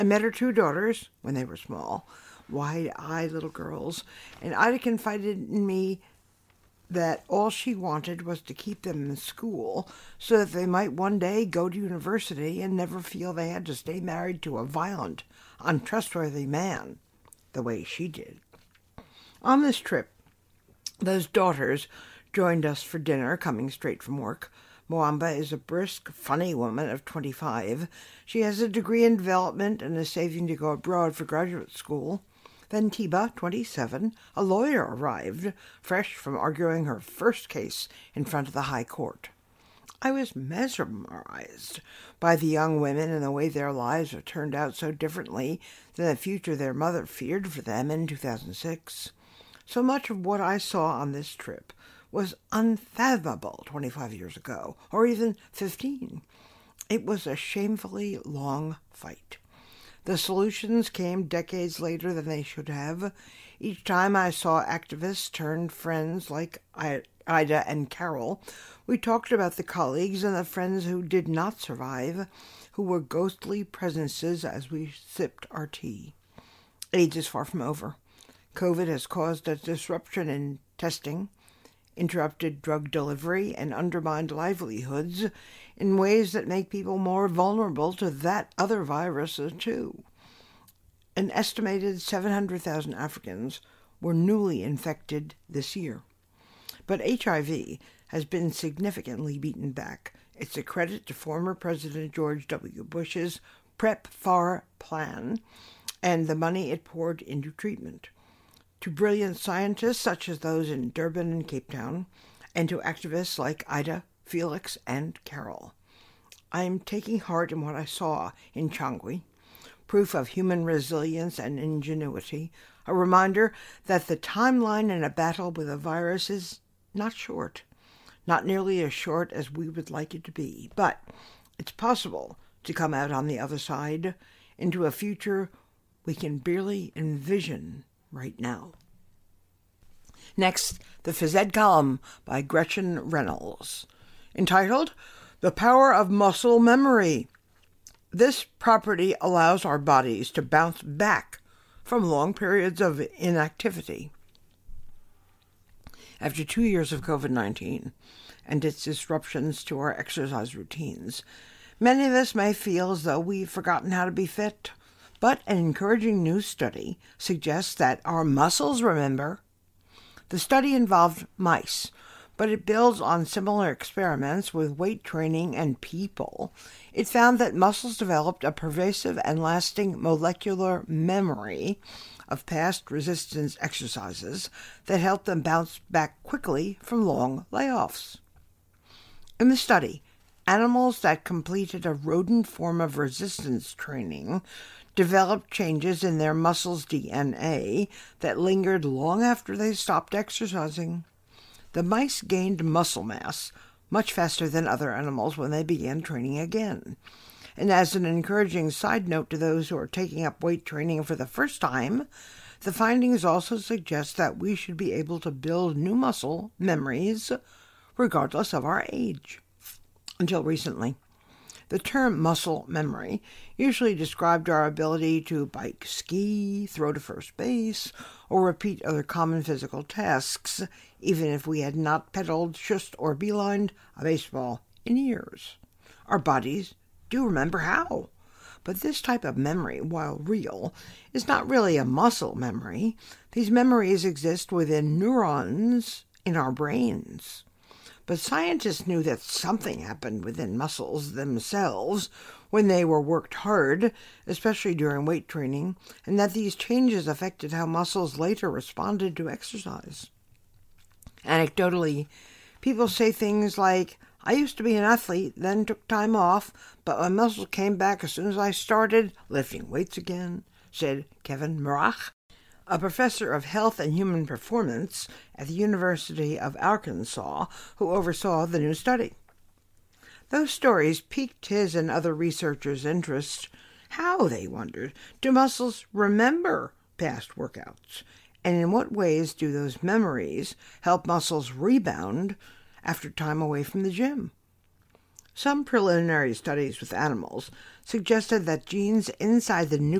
I met her two daughters when they were small, wide-eyed little girls, and Ida confided in me that all she wanted was to keep them in school so that they might one day go to university and never feel they had to stay married to a violent, untrustworthy man, the way she did. On this trip, those daughters joined us for dinner, coming straight from work. Mwamba is a brisk, funny woman of 25. She has a degree in development and is saving to go abroad for graduate school. Then Tiba, 27, a lawyer, arrived, fresh from arguing her first case in front of the High Court. I was mesmerized by the young women and the way their lives have turned out so differently than the future their mother feared for them in 2006. So much of what I saw on this trip was unfathomable 25 years ago, or even 15. It was a shamefully long fight. The solutions came decades later than they should have. Each time I saw activists turn friends like Ida and Carol, we talked about the colleagues and the friends who did not survive, who were ghostly presences as we sipped our tea. AIDS is far from over. COVID has caused a disruption in testing, interrupted drug delivery, and undermined livelihoods in ways that make people more vulnerable to that other virus too. An estimated 700,000 Africans were newly infected this year. But HIV has been significantly beaten back. It's a credit to former President George W. Bush's PrEP-FAR plan and the money it poured into treatment. To brilliant scientists such as those in Durban and Cape Town, and to activists like Ida, Felix, and Carol. I am taking heart in what I saw in Changwi, proof of human resilience and ingenuity, a reminder that the timeline in a battle with a virus is not short, not nearly as short as we would like it to be, but it's possible to come out on the other side into a future we can barely envision right now. Next, the phys ed column by Gretchen Reynolds, entitled The Power of Muscle Memory. This property allows our bodies to bounce back from long periods of inactivity. After 2 years of COVID-19 and its disruptions to our exercise routines, many of us may feel as though we've forgotten how to be fit. But an encouraging new study suggests that our muscles remember. The study involved mice, but it builds on similar experiments with weight training and people. It found that muscles developed a pervasive and lasting molecular memory of past resistance exercises that helped them bounce back quickly from long layoffs. In the study, animals that completed a rodent form of resistance training developed changes in their muscles' DNA that lingered long after they stopped exercising. The mice gained muscle mass much faster than other animals when they began training again. And as an encouraging side note to those who are taking up weight training for the first time, the findings also suggest that we should be able to build new muscle memories regardless of our age. Until recently, the term muscle memory usually described our ability to bike, ski, throw to first base, or repeat other common physical tasks, even if we had not pedaled, shushed, or beelined a baseball in years. Our bodies do remember how. But this type of memory, while real, is not really a muscle memory. These memories exist within neurons in our brains. But scientists knew that something happened within muscles themselves when they were worked hard, especially during weight training, and that these changes affected how muscles later responded to exercise. Anecdotally, people say things like, I used to be an athlete, then took time off, but my muscles came back as soon as I started lifting weights again, said Kevin Murach, a professor of health and human performance at the University of Arkansas, who oversaw the new study. Those stories piqued his and other researchers' interest. How, they wondered, do muscles remember past workouts? And in what ways do those memories help muscles rebound after time away from the gym? Some preliminary studies with animals suggested that genes inside the